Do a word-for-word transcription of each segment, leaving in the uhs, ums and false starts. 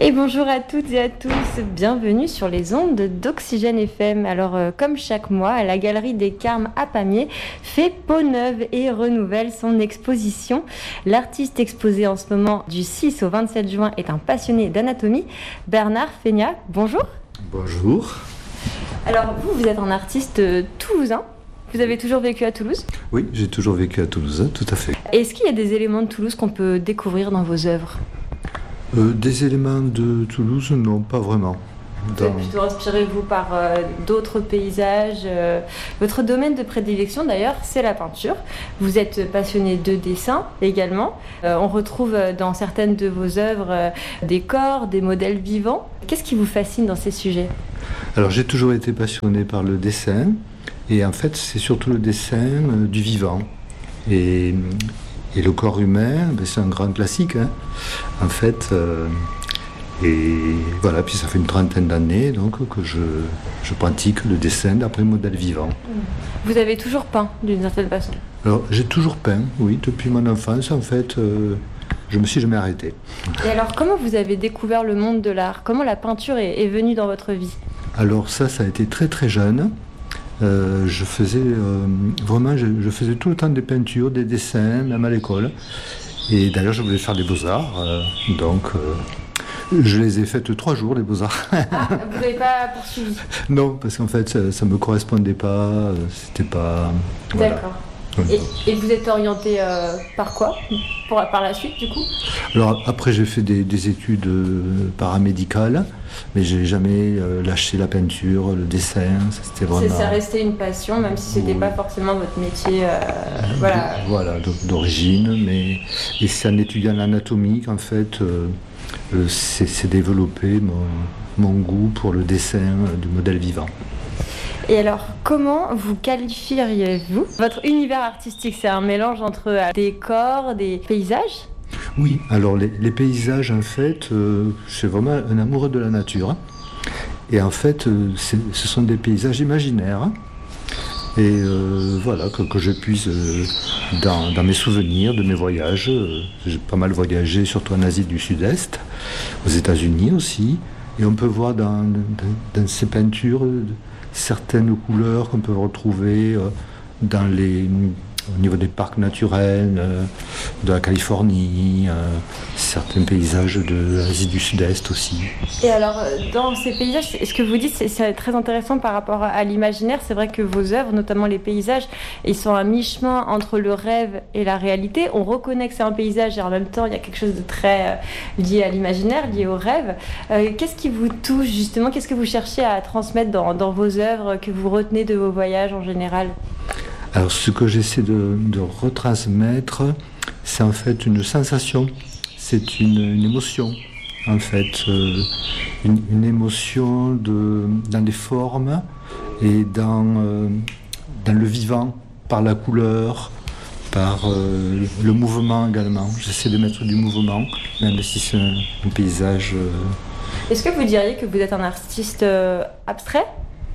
Et bonjour à toutes et à tous, bienvenue sur les ondes d'Oxygène F M. Alors euh, comme chaque mois, la Galerie des Carmes à Pamiers fait peau neuve et renouvelle son exposition. L'artiste exposé en ce moment du six au vingt-sept juin est un passionné d'anatomie, Bernard Feignac. Bonjour. Bonjour. Alors vous, vous êtes un artiste toulousain. Vous avez toujours vécu à Toulouse ? Oui, j'ai toujours vécu à Toulouse, tout à fait. Est-ce qu'il y a des éléments de Toulouse qu'on peut découvrir dans vos œuvres ? Euh, des éléments de Toulouse, non, pas vraiment. Vous êtes plutôt inspiré, vous, par euh, d'autres paysages. Euh, votre domaine de prédilection, d'ailleurs, c'est la peinture. Vous êtes passionné de dessin également. Euh, on retrouve dans certaines de vos œuvres euh, des corps, des modèles vivants. Qu'est-ce qui vous fascine dans ces sujets ? Alors, j'ai toujours été passionné par le dessin. Et en fait, c'est surtout le dessin euh, du vivant. Et... Et le corps humain, ben c'est un grand classique, hein. En fait. Euh, et voilà, puis ça fait une trentaine d'années donc, que je, je pratique le dessin d'après modèle vivant. Vous avez toujours peint d'une certaine façon ? Alors, j'ai toujours peint, oui, depuis mon enfance, en fait. Euh, je me suis jamais arrêté. Et alors, comment vous avez découvert le monde de l'art ? Comment la peinture est, est venue dans votre vie ? Alors ça, ça a été très très jeune. Euh, je faisais euh, vraiment, je, je faisais tout le temps des peintures, des dessins, même à l'école. Et d'ailleurs, je voulais faire des beaux-arts, euh, donc euh, je les ai faites trois jours, les beaux-arts. Ah, vous n'avez pas poursuivi ? Non, parce qu'en fait, ça ne me correspondait pas, c'était pas... Voilà. D'accord. Et, et vous êtes orienté euh, par quoi pour, par la suite, du coup ? Alors après, j'ai fait des, des études paramédicales, mais j'ai jamais euh, lâché la peinture, le dessin. Ça, c'était vraiment... C'est, ça restait une passion, même si c'était oui. pas forcément votre métier. Euh, voilà. Voilà, d'origine, mais et c'est en étudiant l'anatomie qu'en fait, euh, c'est, c'est développé mon, mon goût pour le dessin du modèle vivant. Et alors, comment vous qualifieriez-vous votre univers artistique ? C'est un mélange entre des corps, des paysages ? Oui, alors les, les paysages, en fait, euh, je suis vraiment un amoureux de la nature. Et en fait, euh, c'est, ce sont des paysages imaginaires. Et euh, voilà, que, que je puise euh, dans, dans mes souvenirs de mes voyages. Euh, j'ai pas mal voyagé, surtout en Asie du Sud-Est, aux États-Unis aussi. Et on peut voir dans, dans, dans ces peintures... Euh, certaines couleurs qu'on peut retrouver euh, dans les, au niveau des parcs naturels euh, de la Californie, euh, certains paysages de l'Asie du Sud-Est aussi. Et alors, dans ces paysages, ce que vous dites, c'est, c'est très intéressant par rapport à l'imaginaire. C'est vrai que vos œuvres, notamment les paysages, ils sont à mi-chemin entre le rêve et la réalité. On reconnaît que c'est un paysage et en même temps, il y a quelque chose de très euh, lié à l'imaginaire, lié au rêve. Euh, qu'est-ce qui vous touche justement ? Qu'est-ce que vous cherchez à transmettre dans, dans vos œuvres, que vous retenez de vos voyages en général ? Alors, ce que j'essaie de, de retransmettre, c'est en fait une sensation, c'est une, une émotion, en fait, euh, une, une émotion de, dans les formes et dans, euh, dans le vivant, par la couleur, par euh, le mouvement également. J'essaie de mettre du mouvement, même si c'est un, un paysage... Euh... Est-ce que vous diriez que vous êtes un artiste euh, abstrait ?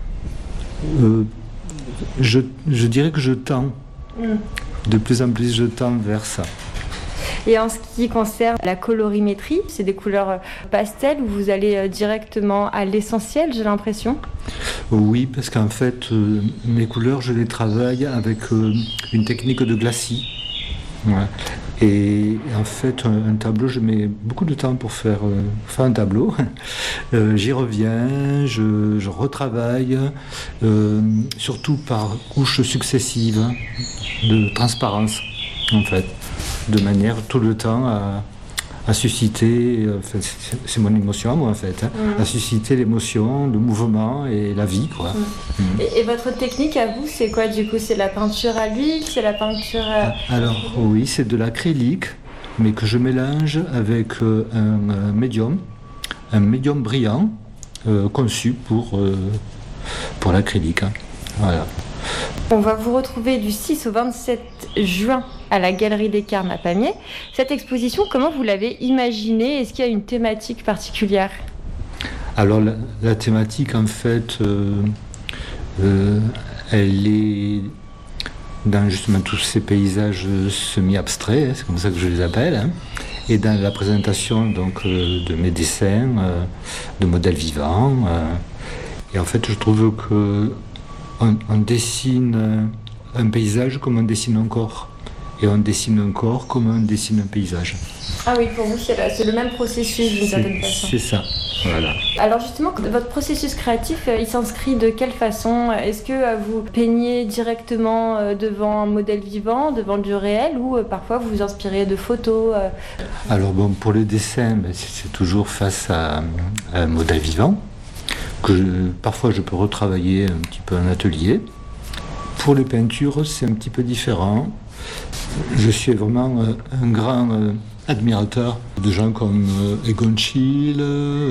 euh, Je, je dirais que je tends, mm. de plus en plus je tends vers ça. Et en ce qui concerne la colorimétrie, c'est des couleurs pastel où vous allez directement à l'essentiel, j'ai l'impression ? Oui, parce qu'en fait, euh, mes couleurs, je les travaille avec euh, une technique de glacis. Ouais. Et en fait, un, un tableau, je mets beaucoup de temps pour faire, euh, faire un tableau. Euh, j'y reviens, je, je retravaille, euh, surtout par couches successives de transparence, en fait, de manière tout le temps à, à susciter, euh, enfin, c'est, c'est mon émotion, moi, en fait, hein, mmh. à susciter l'émotion, le mouvement et la vie, quoi. Mmh. Mmh. Et, et votre technique à vous, c'est quoi, du coup ? C'est la peinture à l'huile ? C'est la peinture à... Alors, oui, c'est de l'acrylique, mais que je mélange avec euh, un euh, médium, un médium brillant, euh, conçu pour, euh, pour l'acrylique. Hein. Voilà. On va vous retrouver du six au vingt-sept juin à la Galerie des Carmes à Pamiers. Cette exposition, comment vous l'avez imaginée ? Est-ce qu'il y a une thématique particulière ? Alors la, la thématique, en fait, euh, euh, elle est dans justement tous ces paysages semi-abstraits, hein, c'est comme ça que je les appelle, hein. et dans la présentation donc, euh, de mes dessins, euh, de modèles vivants. Euh, et en fait, je trouve qu'on on dessine un paysage comme on dessine un corps. Et on dessine un corps comme on dessine un paysage. Ah oui, pour vous, c'est, la, c'est le même processus d'une c'est, certaine façon. C'est ça, voilà. Alors justement, votre processus créatif, il s'inscrit de quelle façon ? Est-ce que vous peignez directement devant un modèle vivant, devant du réel, ou parfois vous vous inspirez de photos ? Alors bon, pour les dessins, c'est toujours face à un modèle vivant, que je, parfois je peux retravailler un petit peu en atelier. Pour les peintures, c'est un petit peu différent. Je suis vraiment un grand admirateur de gens comme Egon Schiele,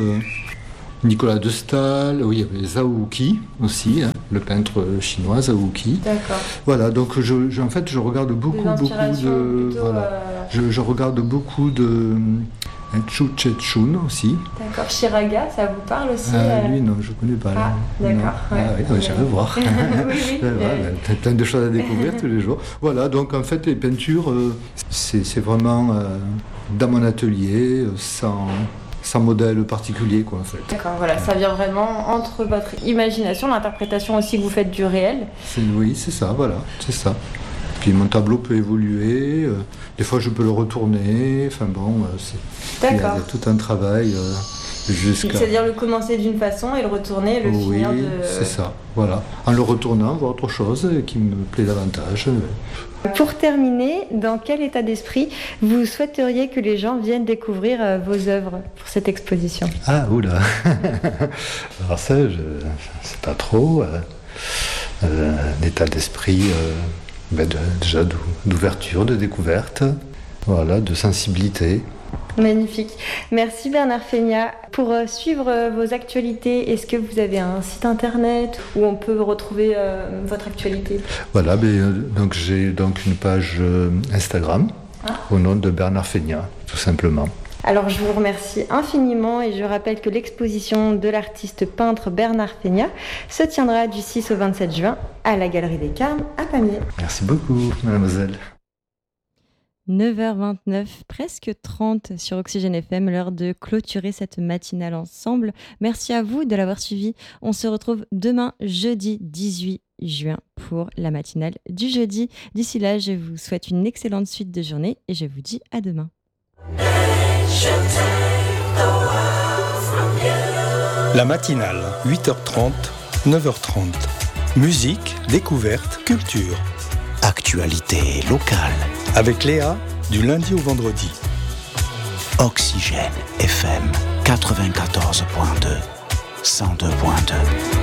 Nicolas de Staël, oui, il y avait Zhao Qi aussi, hein, le peintre chinois Zhao Qi. D'accord. Voilà, donc je, je, en fait, je regarde beaucoup, beaucoup de, plutôt, voilà, euh... je, je regarde beaucoup de Chu Chun aussi. D'accord. Shiraga, ça vous parle aussi? Ah, lui, non, je ne connais pas. Ah, d'accord. Ouais. Ah, oui, j'irai voir. oui, oui. Voilà, t'as plein de choses à découvrir tous les jours. Voilà, donc en fait, les peintures, euh, c'est, c'est vraiment euh, dans mon atelier, sans, sans modèle particulier, quoi, en fait. D'accord, voilà, ça vient vraiment entre votre imagination, l'interprétation aussi que vous faites du réel. C'est, oui, c'est ça, voilà, c'est ça. Puis mon tableau peut évoluer, euh, des fois je peux le retourner, enfin bon, euh, c'est, il y, a, il y a tout un travail euh, jusqu'à... C'est-à-dire le commencer d'une façon et le retourner, le oui, finir de... Oui, c'est ça, voilà. En le retournant, voir autre chose qui me plaît davantage. Pour terminer, dans quel état d'esprit vous souhaiteriez que les gens viennent découvrir euh, vos œuvres pour cette exposition? Ah, oula. Alors ça, je ne sais pas trop. Euh, euh, un état d'esprit... Euh, Ben de, déjà d'ouverture, de découverte, voilà, de sensibilité. Magnifique. Merci Bernard Feignat. Pour euh, suivre euh, vos actualités, est-ce que vous avez un site internet où on peut retrouver euh, votre actualité? Voilà, ben, euh, donc j'ai donc une page euh, Instagram ah. au nom de Bernard Feignat, tout simplement. Alors je vous remercie infiniment et je rappelle que l'exposition de l'artiste peintre Bernard Feignat se tiendra du six au vingt-sept juin à la Galerie des Carmes à Pamiers. Merci beaucoup, mademoiselle. neuf heures vingt-neuf, presque trente sur Oxygène F M, l'heure de clôturer cette matinale ensemble. Merci à vous de l'avoir suivi. On se retrouve demain, jeudi dix-huit juin, pour la matinale du jeudi. D'ici là, je vous souhaite une excellente suite de journée et je vous dis à demain. La matinale, huit heures trente, neuf heures trente. Musique, découverte, culture. Actualité locale. Avec Léa, du lundi au vendredi. Oxygène F M quatre-vingt-quatorze virgule deux, cent deux virgule deux.